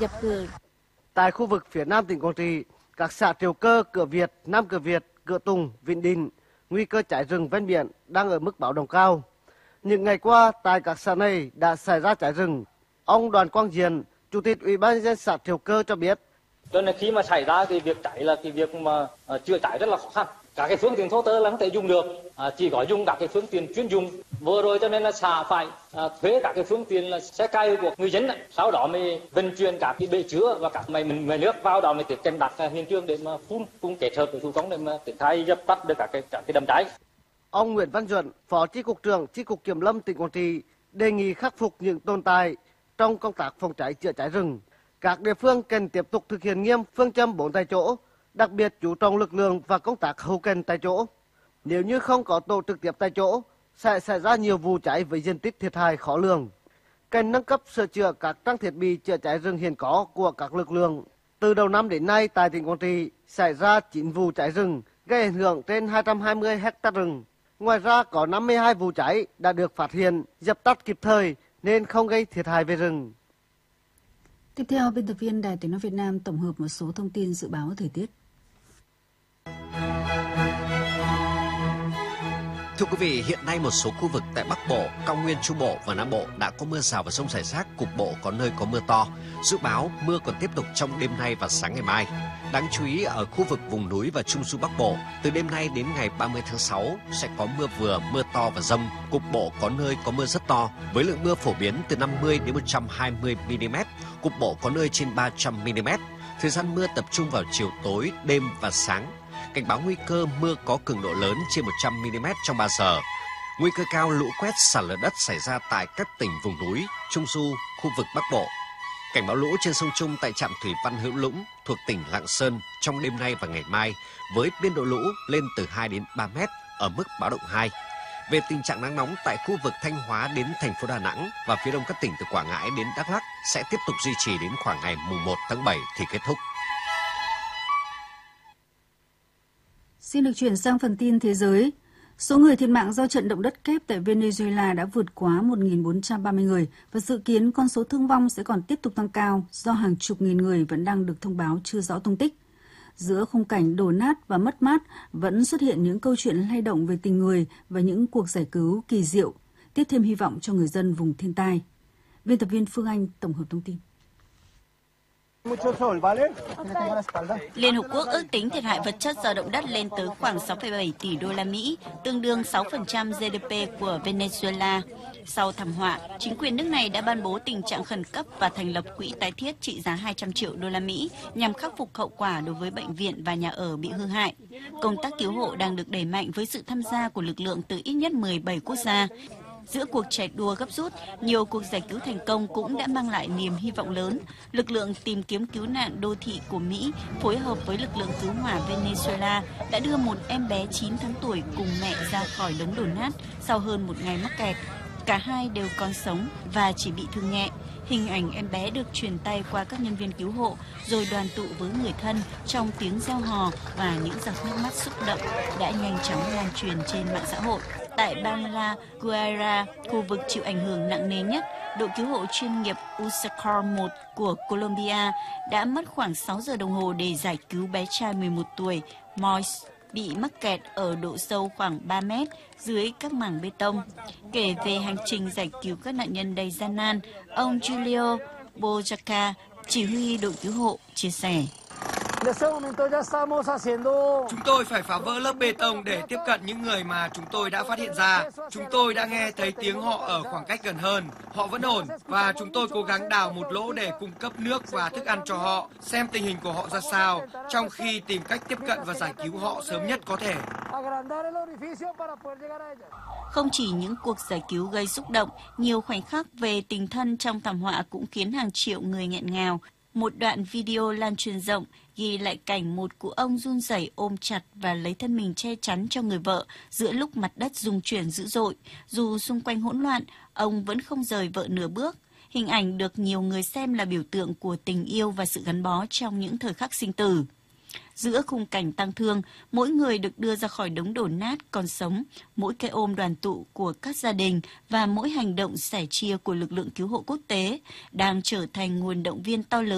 dập lửa. Tại khu vực phía nam tỉnh Quảng Trị, các xã Triệu Cơ, Cửa Việt, Nam Cửa Việt, Cửa Tùng, Vĩnh Đình, nguy cơ cháy rừng ven biển đang ở mức báo động cao. Những ngày qua, tại các xã này đã xảy ra cháy rừng. Ông Đoàn Quang Diền, Chủ tịch Ủy ban nhân dân xã Triệu Cơ cho biết. Cho nên khi mà xảy ra cái việc cháy là cái việc mà chữa cháy rất là khó khăn. Các cái phương tiện thô sơ là không thể dùng được, chỉ có dùng các cái phương tiện chuyên dụng. Vừa rồi cho nên là xã phải thuê các cái phương tiện là xe cày của người dân, sau đó mới vận chuyển các cái bể chứa và các máy nước vào đó mới tiến hành đặt hiện trường để mà phun cùng kết hợp với thủ công để mà triển khai dập tắt được các cái đám cháy. Ông Nguyễn Văn Duẩn, Phó Chi cục trưởng Chi cục Kiểm lâm tỉnh Quảng Trị đề nghị khắc phục những tồn tại trong công tác phòng cháy chữa cháy rừng. Các địa phương cần tiếp tục thực hiện nghiêm phương châm 4 tại chỗ, đặc biệt chú trọng lực lượng và công tác hậu cần tại chỗ. Nếu như không có tổ trực tiếp tại chỗ, sẽ xảy ra nhiều vụ cháy với diện tích thiệt hại khó lường. Cần nâng cấp sửa chữa các trang thiết bị chữa cháy rừng hiện có của các lực lượng. Từ đầu năm đến nay tại tỉnh Quảng Trị xảy ra 9 vụ cháy rừng gây ảnh hưởng trên 220 hectare rừng. Ngoài ra có 52 vụ cháy đã được phát hiện, dập tắt kịp thời nên không gây thiệt hại về rừng. Tiếp theo, biên tập viên Đài Tiếng nói Việt Nam tổng hợp một số thông tin dự báo thời tiết. Thưa quý vị, hiện nay một số khu vực tại Bắc Bộ, Cao Nguyên, Trung Bộ và Nam Bộ đã có mưa rào và dông rải rác, cục bộ có nơi có mưa to. Dự báo mưa còn tiếp tục trong đêm nay và sáng ngày mai. Đáng chú ý ở khu vực vùng núi và Trung Du Bắc Bộ, từ đêm nay đến ngày 30 tháng 6 sẽ có mưa vừa, mưa to và dông, cục bộ có nơi có mưa rất to, với lượng mưa phổ biến từ 50 đến 120 mm, cục bộ có nơi trên 300 mm. Thời gian mưa tập trung vào chiều tối, đêm và sáng. Cảnh báo nguy cơ mưa có cường độ lớn trên 100 mm trong 3 giờ. Nguy cơ cao lũ quét, sạt lở đất xảy ra tại các tỉnh vùng núi, Trung Du, khu vực Bắc Bộ. Cảnh báo lũ trên sông Trung tại trạm thủy văn Hữu Lũng thuộc tỉnh Lạng Sơn trong đêm nay và ngày mai với biên độ lũ lên từ 2 đến 3 mét ở mức báo động 2. Về tình trạng nắng nóng tại khu vực Thanh Hóa đến thành phố Đà Nẵng và phía đông các tỉnh từ Quảng Ngãi đến Đắk Lắk sẽ tiếp tục duy trì đến khoảng ngày mùng 1 tháng 7 thì kết thúc. Xin được chuyển sang phần tin thế giới. Số người thiệt mạng do trận động đất kép tại Venezuela đã vượt quá 1.430 người và dự kiến con số thương vong sẽ còn tiếp tục tăng cao do hàng chục nghìn người vẫn đang được thông báo chưa rõ tung tích. Giữa khung cảnh đổ nát và mất mát vẫn xuất hiện những câu chuyện lay động về tình người và những cuộc giải cứu kỳ diệu, tiếp thêm hy vọng cho người dân vùng thiên tai. Biên tập viên Phương Anh tổng hợp thông tin. Liên Hợp Quốc ước tính thiệt hại vật chất do động đất lên tới khoảng 6,7 tỷ đô la Mỹ, tương đương 6% GDP của Venezuela. Sau thảm họa, chính quyền nước này đã ban bố tình trạng khẩn cấp và thành lập quỹ tái thiết trị giá 200 triệu đô la Mỹ nhằm khắc phục hậu quả đối với bệnh viện và nhà ở bị hư hại. Công tác cứu hộ đang được đẩy mạnh với sự tham gia của lực lượng từ ít nhất 17 quốc gia. Giữa cuộc chạy đua gấp rút, nhiều cuộc giải cứu thành công cũng đã mang lại niềm hy vọng lớn. Lực lượng tìm kiếm cứu nạn đô thị của Mỹ phối hợp với lực lượng cứu hỏa Venezuela đã đưa một em bé 9 tháng tuổi cùng mẹ ra khỏi đống đổ nát sau hơn một ngày mắc kẹt. Cả hai đều còn sống và chỉ bị thương nhẹ. Hình ảnh em bé được truyền tay qua các nhân viên cứu hộ rồi đoàn tụ với người thân trong tiếng reo hò và những giọt nước mắt xúc động đã nhanh chóng lan truyền trên mạng xã hội. Tại bang La Guaira, khu vực chịu ảnh hưởng nặng nề nhất, đội cứu hộ chuyên nghiệp USACAR 1 của Colombia đã mất khoảng 6 giờ đồng hồ để giải cứu bé trai 11 tuổi Moise bị mắc kẹt ở độ sâu khoảng 3 mét dưới các mảng bê tông. Kể về hành trình giải cứu các nạn nhân đầy gian nan, ông Julio Bojaca, chỉ huy đội cứu hộ, chia sẻ. Chúng tôi phải phá vỡ lớp bê tông để tiếp cận những người mà chúng tôi đã phát hiện ra. Chúng tôi đã nghe thấy tiếng họ ở khoảng cách gần hơn. Họ vẫn ổn và chúng tôi cố gắng đào một lỗ để cung cấp nước và thức ăn cho họ, xem tình hình của họ ra sao, trong khi tìm cách tiếp cận và giải cứu họ sớm nhất có thể. Không chỉ những cuộc giải cứu gây xúc động, nhiều khoảnh khắc về tình thân trong thảm họa cũng khiến hàng triệu người nghẹn ngào. Một đoạn video lan truyền rộng ghi lại cảnh một cụ ông run rẩy ôm chặt và lấy thân mình che chắn cho người vợ giữa lúc mặt đất rung chuyển dữ dội. Dù xung quanh hỗn loạn, ông vẫn không rời vợ nửa bước. Hình ảnh được nhiều người xem là biểu tượng của tình yêu và sự gắn bó trong những thời khắc sinh tử. Giữa khung cảnh tang thương, mỗi người được đưa ra khỏi đống đổ nát còn sống, mỗi cái ôm đoàn tụ của các gia đình và mỗi hành động sẻ chia của lực lượng cứu hộ quốc tế đang trở thành nguồn động viên to lớn